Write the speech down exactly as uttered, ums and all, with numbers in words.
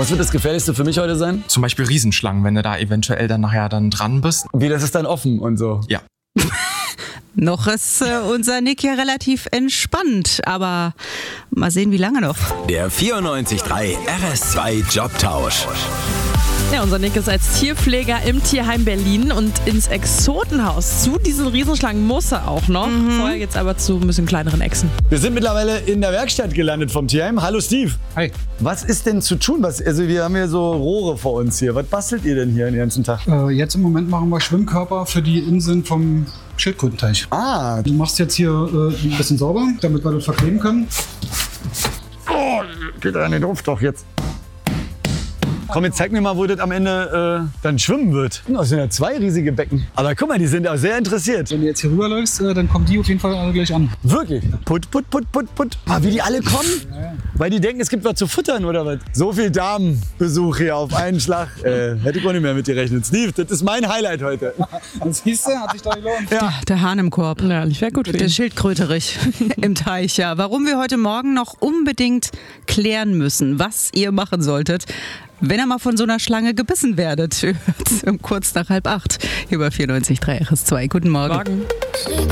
Was wird das Gefährlichste für mich heute sein? Zum Beispiel Riesenschlangen, wenn du da eventuell dann nachher dann dran bist. Wie, das ist dann offen und so? Ja. Noch ist äh, unser Nick hier relativ entspannt, aber mal sehen, wie lange noch. Der vierundneunzig Komma drei R S zwei Jobtausch. Ja, unser Nick ist als Tierpfleger im Tierheim Berlin und ins Exotenhaus. Zu diesen Riesenschlangen muss er auch noch. Mhm. Vorher geht's aber zu ein bisschen kleineren Echsen. Wir sind mittlerweile in der Werkstatt gelandet vom Tierheim. Hallo Steve. Hi. Was ist denn zu tun? Was, also wir haben hier so Rohre vor uns hier. Was bastelt ihr denn hier den ganzen Tag? Äh, jetzt im Moment machen wir Schwimmkörper für die Inseln vom Schildkrötenteich. Ah. Du machst jetzt hier äh, ein bisschen sauber, damit wir das verkleben können. Oh, geht an den Ruf doch jetzt. Komm, jetzt zeig mir mal, wo das am Ende äh, dann schwimmen wird. Das sind ja zwei riesige Becken. Aber guck mal, die sind auch sehr interessiert. Wenn du jetzt hier rüberläufst, äh, dann kommen die auf jeden Fall alle gleich an. Wirklich? Put, put, put, put, put. Ah, wie die alle kommen? Ja, ja. Weil die denken, es gibt was zu futtern oder was? So viel Damenbesuch hier auf einen Schlag. Äh, hätte ich auch nicht mehr mit gerechnet. Steve, das ist mein Highlight heute. Das siehst du, hat sich doch gelohnt. Ja. Der Hahn im Korb. Ja, ich wäre gut für Der ihn. Schildkröterich im Teich, ja. Warum wir heute Morgen noch unbedingt klären müssen, was ihr machen solltet, wenn ihr mal von so einer Schlange gebissen werdet. Um kurz nach halb acht. Hier bei vierundneunzig Komma drei R S zwei. Guten Morgen. Morgen.